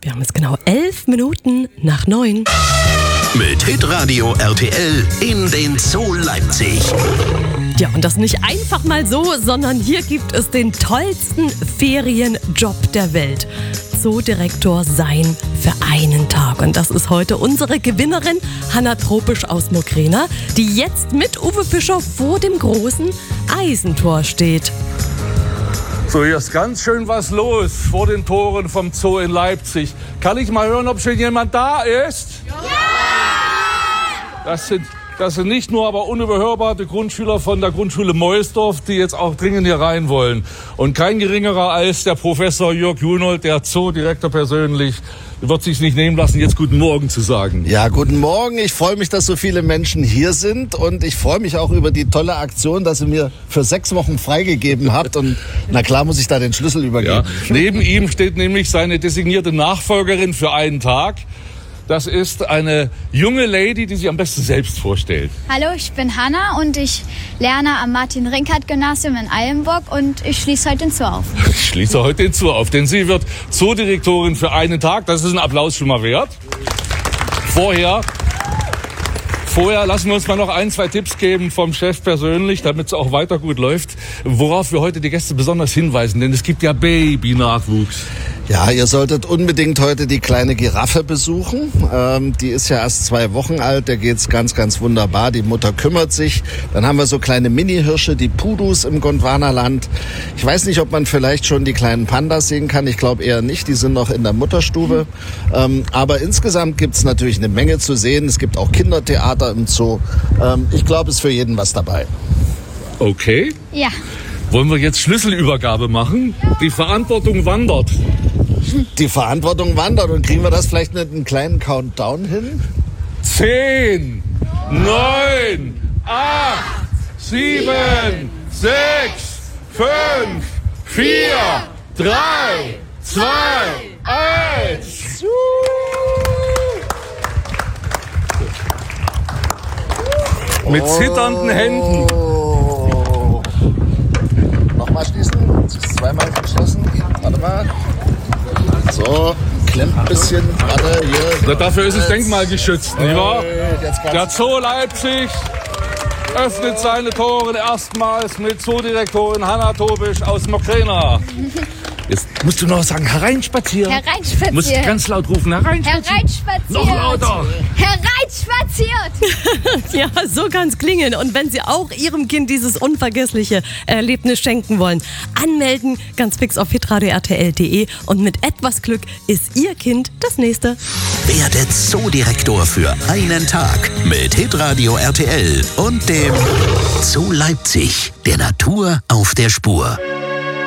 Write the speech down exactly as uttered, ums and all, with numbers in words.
Wir haben es genau elf Minuten nach neun. Mit Hitradio R T L in den Zoo Leipzig. Ja, und das nicht einfach mal so, sondern hier gibt es den tollsten Ferienjob der Welt. Zoodirektor sein für einen Tag. Und das ist heute unsere Gewinnerin Hanna Tropisch aus Mokrana, die jetzt mit Uwe Fischer vor dem großen Eisentor steht. So, hier ist ganz schön was los vor den Toren vom Zoo in Leipzig. Kann ich mal hören, ob schon jemand da ist? Ja! Das sind, das sind nicht nur, aber unüberhörbar die Grundschüler von der Grundschule Meusdorf, die jetzt auch dringend hier rein wollen. Und kein geringerer als der Professor Jörg Junold, der Zoodirektor persönlich, wird sich nicht nehmen lassen, jetzt guten Morgen zu sagen. Ja, guten Morgen. Ich freue mich, dass so viele Menschen hier sind und ich freue mich auch über die tolle Aktion, dass ihr mir für sechs Wochen freigegeben habt und na klar muss ich da den Schlüssel übergeben. Ja. Neben ihm steht nämlich seine designierte Nachfolgerin für einen Tag. Das ist eine junge Lady, die sich am besten selbst vorstellt. Hallo, ich bin Hanna und ich lerne am Martin-Rinkart-Gymnasium in Eilenburg und ich schließe heute den Zoo auf. Ich schließe heute den Zoo auf, denn sie wird Zoodirektorin für einen Tag. Das ist ein Applaus schon mal wert. Vorher, vorher lassen wir uns mal noch ein, zwei Tipps geben vom Chef persönlich, damit es auch weiter gut läuft, worauf wir heute die Gäste besonders hinweisen, denn es gibt ja Baby-Nachwuchs. Ja, ihr solltet unbedingt heute die kleine Giraffe besuchen. Ähm, die ist ja erst zwei Wochen alt, der geht's ganz, ganz wunderbar. Die Mutter kümmert sich. Dann haben wir so kleine Mini-Hirsche, die Pudus im Gondwanaland. Ich weiß nicht, ob man vielleicht schon die kleinen Pandas sehen kann. Ich glaube eher nicht, die sind noch in der Mutterstube. Ähm, aber insgesamt gibt's natürlich eine Menge zu sehen. Es gibt auch Kindertheater im Zoo. Ähm, ich glaube, es ist für jeden was dabei. Okay. Ja. Wollen wir jetzt Schlüsselübergabe machen? Ja. Die Verantwortung wandert. Die Verantwortung wandert. Und kriegen wir das vielleicht mit einem kleinen Countdown hin? Zehn, neun, acht, sieben, sechs, fünf, vier, drei, zwei, eins. Mit zitternden Händen. Oh. Nochmal schließen. Es ist zweimal geschlossen. Warte mal. So, klemmt ein bisschen. Warte, hier. Ja, dafür ist es denkmalgeschützt, nicht wahr? Der Zoo Leipzig öffnet seine Tore erstmals mit Zoodirektorin Hanna Tropisch aus Mokrana. Jetzt musst du noch sagen, hereinspazieren. Hereinspazieren. Musst ganz laut rufen, hereinspazieren. Hereinspaziert. Noch lauter. Hereinspaziert. Ja, so kann es klingen. Und wenn Sie auch Ihrem Kind dieses unvergessliche Erlebnis schenken wollen, anmelden, ganz fix auf hitradio r t l punkt d e und mit etwas Glück ist Ihr Kind das nächste. Werde Zoodirektor für einen Tag mit Hitradio R T L und dem Zoo Leipzig, der Natur auf der Spur.